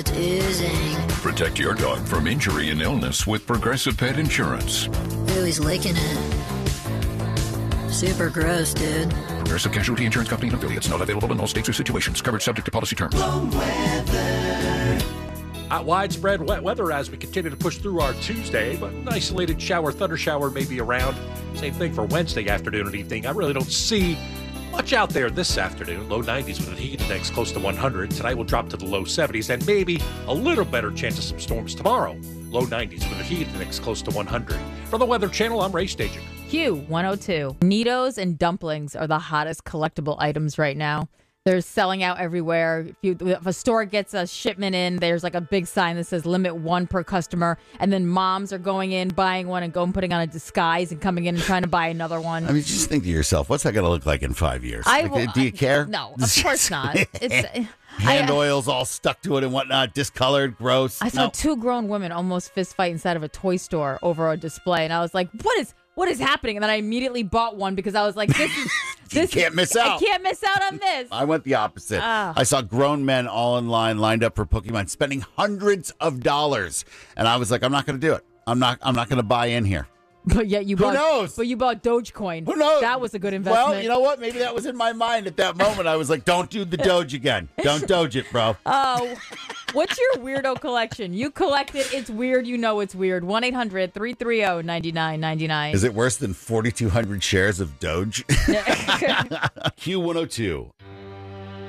it's oozing. Protect your dog from injury and illness with Progressive Pet Insurance. Ooh, he's licking it. Super gross, dude. Progressive Casualty Insurance Company and affiliates. Not available in all states or situations. Covered subject to policy terms. Widespread wet weather as we continue to push through our Tuesday, but an isolated thunder shower may be around. Same thing for Wednesday afternoon and evening. I really don't see much out there this afternoon. Low 90s with a heat index close to 100. Tonight will drop to the low 70s and maybe a little better chance of some storms tomorrow. Low 90s with a heat index close to 100. For the Weather Channel, I'm Ray Staging. Q102. Neatos and dumplings are the hottest collectible items right now. They're selling out everywhere. If a store gets a shipment in, there's like a big sign that says limit one per customer. And then moms are going in, buying one and putting on a disguise and coming in and trying to buy another one. I mean, just think to yourself, what's that going to look like in 5 years? Do you care? No, of course not. Hand oils all stuck to it and whatnot, discolored, gross. I saw two grown women almost fist fight inside of a toy store over a display. And I was like, what is happening? And then I immediately bought one because I was like, you can't miss out. I can't miss out on this. I went the opposite. I saw grown men all in line, lined up for Pokemon, spending hundreds of dollars. And I was like, I'm not going to do it. I'm not going to buy in here. But yet Who knows? But you bought Dogecoin. Who knows? That was a good investment. Well, you know what? Maybe that was in my mind at that moment. I was like, don't do the Doge again. Don't Doge it, bro. Oh, what's your weirdo collection? You collect it. It's weird. You know it's weird. 1-800-330-9999. Is it worse than 4,200 shares of Doge? Q102.